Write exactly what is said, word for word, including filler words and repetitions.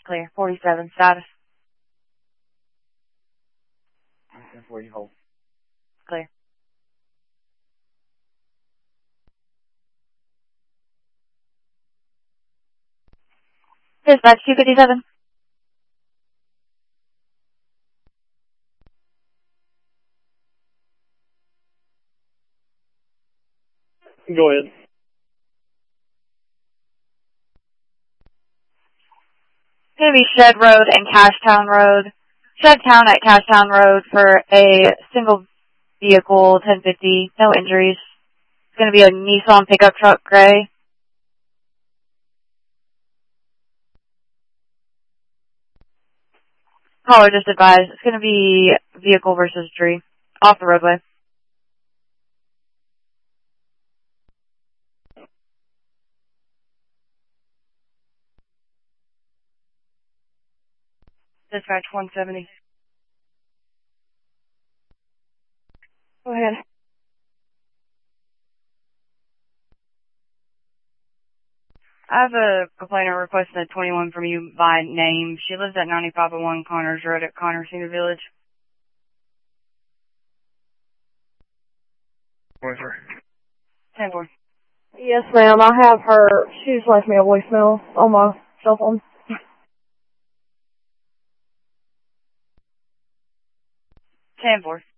Clear. forty-seven, status. ten forty, hold. Clear. Dispatch two fifty-seven. Go ahead. It's going to be Shed Road and Cashtown Road. Shedtown at Cashtown Road for a single vehicle, ten fifty, no injuries. It's going to be a Nissan pickup truck, gray. Caller just advised, it's going to be vehicle versus tree, off the roadway. Dispatch one seventy. Go ahead. I have a complainant requesting a twenty-one from you by name. She lives at ninety-five oh one Connors Road at Connor Senior Village. ten four. Yes, ma'am. I have her. She's left me a voicemail on my cell phone. ten four.